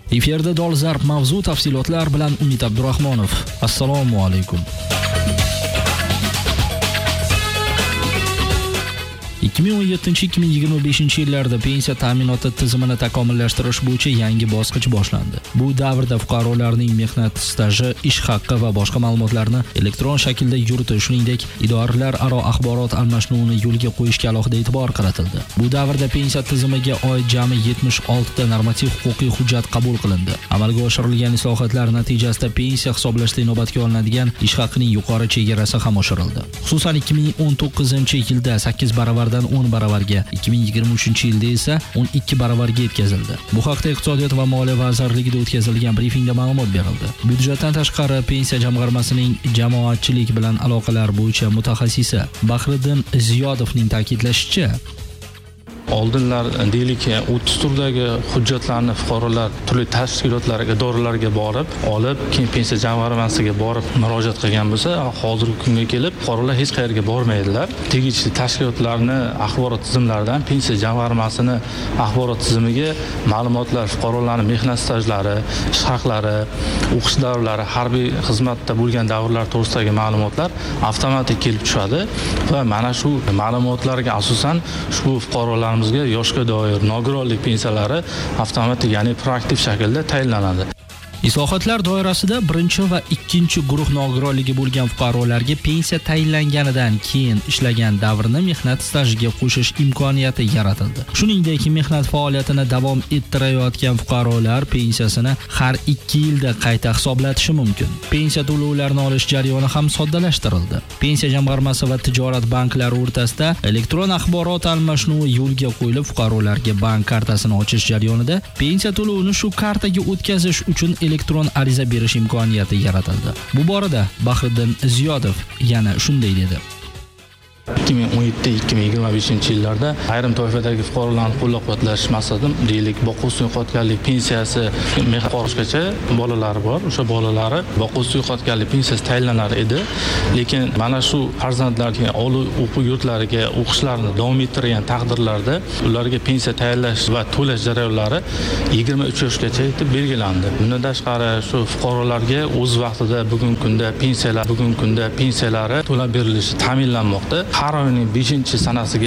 Efirda dolzarb mavzu tafsilotlar bilan Umid Abdurahmonov. Assalomu alaykum. 2017-2025 yillarda pensiya ta'minoti tizimini takomillashtirish bo'yicha yangi bosqich boshlandi. Bu davrda fuqarolarning mehnat staji, ish haqqi va boshqa ma'lumotlarni elektron shaklda yuritish, shuningdek, idoralararo axborot almashinuvini yo'lga qo'yishga alohida e'tibor qaratildi. Bu davrda pensiya tizimiga oid jami 76 ta normativ huquqiy hujjat qabul qilindi. Amalga oshirilgan islohotlar natijasida pensiya hisoblashda inobatga olinadigan ish haqqining yuqori chegarasi ham oshirildi. Xususan 2019-yilda 8 baravardan 10 baravarga, 2023-yilda esa 12 baravarga yetkazildi. Bu haqda Iqtisodiyot va Moliya vazirligida o'tkazilgan brifingda ma'lumot berildi. Byudjetdan tashqari pensiya jamg'armasining jamoatchilik bilan aloqalar bo'yicha mutaxassisi Bahriddin Ziyodovning ta'kidlashicha, oldinlar deylik 30 turdagi hujjatlarni fuqarolar turli tashkilotlarga, idoralarga borib, olib, keyin pensiya jamg'armasiga borib murojaat qilgan bo'lsa, hozirgi kunga kelib fuqarolar hech qayerga bormaydilar. Tegishli tashkilotlarni axborot tizimlaridan pensiya jamg'armasini axborot tizimiga ma'lumotlar, fuqarolarning mehnat stajlari, ish haqlari, o'qish davrlari, harbiy xizmatda bo'lgan davrlar to'g'risidagi ma'lumotlar avtomatik kelib tushadi va mana shu ma'lumotlarga asosan ushbu fuqarolar yoshga doir nogironlik pensiyalari avtomatik, ya'ni proaktiv shaklda tayinlanadi. Islohotlar doirasida birinchi va ikkinchi guruh nogironligi bo'lgan fuqarolarga pensiya tayinlanganidan keyin ishlagan davrni mehnat stajiga qo'shish imkoniyati yaratildi. Shuningdek, mehnat faoliyatini davom ettirayotgan fuqarolar pensiyasini har 2 yilda qayta hisoblatishi mumkin. Pensiya to'lovlarini olish jarayoni ham soddalashtirildi. Pensiya jamg'armasi va tijorat banklari o'rtasida elektron axborot almashinuvi yo'lga qo'yilib, fuqarolarga bank kartasini ochish jarayonida pensiya to'lovini shu kartaga o'tkazish uchun elektron ariza berish imkoniyati yaratildi. Bu borada Bahriddin Ziyodov yana shunday dedi. 2017-2025 yillarda ayrim toifadagi fuqarolarni qo'llab-quvvatlash maqsadim, deylik, boquvsiz yo'qotganlik pensiyasi fuqarogacha bolalari bor. O'sha bolalari boquvsiz yo'qotganlik pensiyasi tayinlanar edi. Lekin mana shu farzandlarga oliy o'quv yurtlariga o'qishlarini davom ettirgan taqdirlarda ularga pensiya tayinlash va to'lash jarayonlari 23 yoshgacha etib belgilandi. Bundan tashqari shu fuqarolarga o'z vaqtida bugungi kunda pensiyalari to'lab berilishi ta'minlanmoqda. Har oyning 5-sanasiga